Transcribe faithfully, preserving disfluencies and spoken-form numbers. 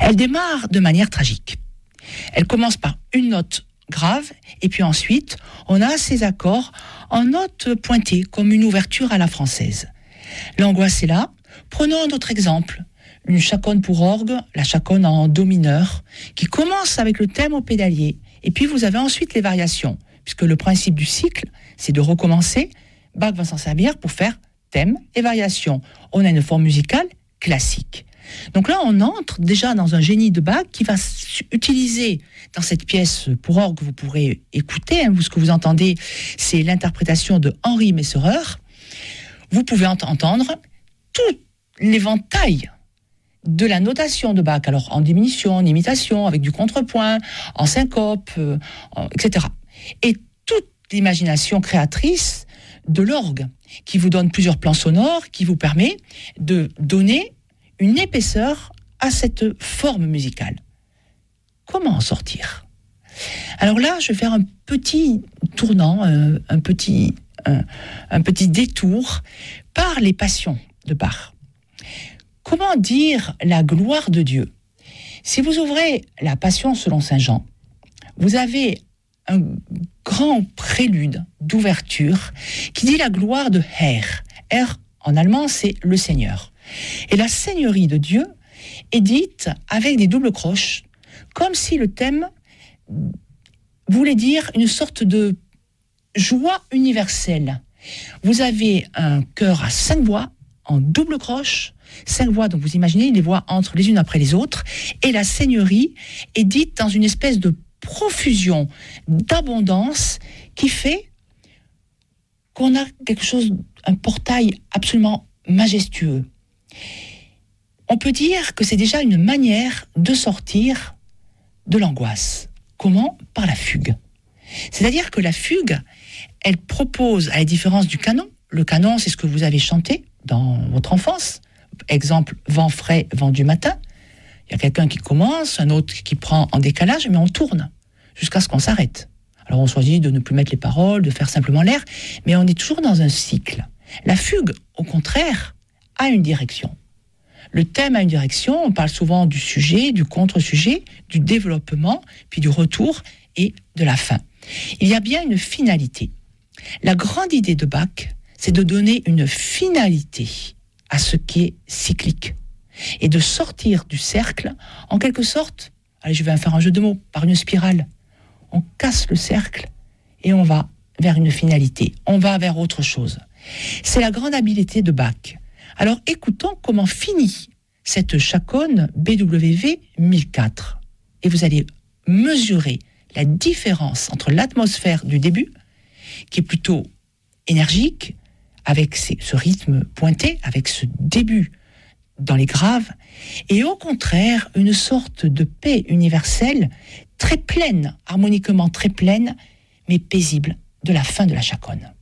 Elle démarre de manière tragique. Elle commence par une note grave, et puis ensuite, on a ces accords en notes pointées, comme une ouverture à la française. L'angoisse est là. Prenons un autre exemple. Une chaconne pour orgue, la chaconne en do mineur, qui commence avec le thème au pédalier. Et puis vous avez ensuite les variations, puisque le principe du cycle, c'est de recommencer. Bach va s'en servir pour faire thème et variation. On a une forme musicale classique. Donc là, on entre déjà dans un génie de Bach qui va utiliser dans cette pièce pour orgue, vous pourrez écouter, hein, ce que vous entendez, c'est l'interprétation de Henri Messerer. Vous pouvez ent- entendre tout l'éventail de la notation de Bach, alors en diminution, en imitation, avec du contrepoint, en syncope, euh, et cetera. Et toute l'imagination créatrice de l'orgue, qui vous donne plusieurs plans sonores, qui vous permet de donner une épaisseur à cette forme musicale. Comment en sortir ? Alors là, je vais faire un petit tournant, euh, un, petit, un, un petit détour par les passions de Bach. Comment dire la gloire de Dieu ? Si vous ouvrez la Passion selon saint Jean, vous avez un grand prélude d'ouverture qui dit la gloire de Herr. Herr, en allemand, c'est le Seigneur. Et la seigneurie de Dieu est dite avec des doubles croches, comme si le thème voulait dire une sorte de joie universelle. Vous avez un chœur à cinq voix, en double croche, cinq voix, donc vous imaginez, les voix entrent les unes après les autres, et la seigneurie est dite dans une espèce de profusion, d'abondance, qui fait qu'on a quelque chose, un portail absolument majestueux. On peut dire que c'est déjà une manière de sortir de l'angoisse. Comment ? Par la fugue. C'est-à-dire que la fugue, elle propose, à la différence du canon, le canon, c'est ce que vous avez chanté dans votre enfance. Exemple, vent frais, vent du matin. Il y a quelqu'un qui commence, un autre qui prend en décalage, mais on tourne jusqu'à ce qu'on s'arrête. Alors on choisit de ne plus mettre les paroles, de faire simplement l'air, mais on est toujours dans un cycle. La fugue, au contraire, a une direction. Le thème a une direction, on parle souvent du sujet, du contre-sujet, du développement, puis du retour et de la fin. Il y a bien une finalité. La grande idée de Bach, c'est de donner une finalité à ce qui est cyclique et de sortir du cercle, en quelque sorte, allez, je vais faire un jeu de mots, par une spirale. On casse le cercle et on va vers une finalité, on va vers autre chose. C'est la grande habileté de Bach. Alors écoutons comment finit cette chaconne B W V mille quatre. Et vous allez mesurer la différence entre l'atmosphère du début, qui est plutôt énergique, avec ces, ce rythme pointé, avec ce début dans les graves, et au contraire, une sorte de paix universelle, très pleine, harmoniquement très pleine, mais paisible, de la fin de la chaconne.